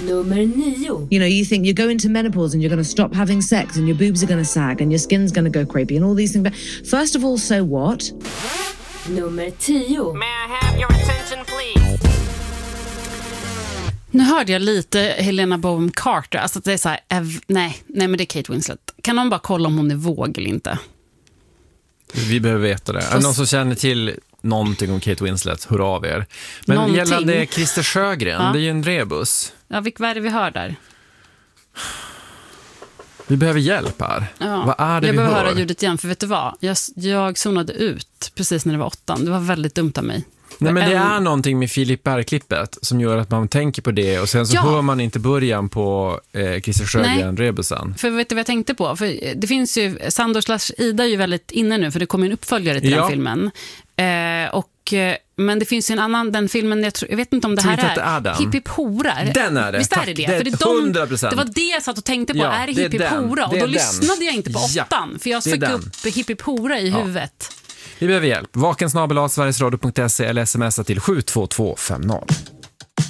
Nummer 9. You know, you think you're going to menopause and you're going to stop having sex and your boobs are going to sag and your skin's going to go crepey and all these things. But first of all, so what? Nummer 10. May I have your attention, please? Nu hörde jag lite Helena Bonham Carter. Alltså att det är så här, nej, men det är Kate Winslet. Kan någon bara kolla om hon är våg eller inte? Vi behöver veta det. Är det någon som känner till någonting om Kate Winslet? Hör av er. Men någonting. Gällande Christer Sjögren, det är ju en rebus. Ja, vad är det vi hör där? Vi behöver hjälp här. Ja. Vad är det jag vi behöver hör? höra ljudet igen, för vet du vad? Jag zonade ut precis när det var 8. Det var väldigt dumt av mig. Nej, men det är någonting med Filip Berg-klippet som gör att man tänker på det och sen så hör man inte början på Christer Sjögren-rebusen. För vet du vad jag tänkte på? För det finns ju, Sandor/Ida är ju väldigt inne nu, för det kommer en uppföljare till den filmen. Men det finns ju en annan, den filmen, jag vet inte om det här är Hipp Hipp Hora. Den är det. Visst är det det? För det 100%. Det var det jag satt och tänkte på, är det Hipp Hipp Hora? Och då lyssnade jag inte på 8, för jag fick upp Hipp Hipp Hora i huvudet. Vi behöver hjälp. Vakensnabel@sverigesradio.se eller smsa till 72250.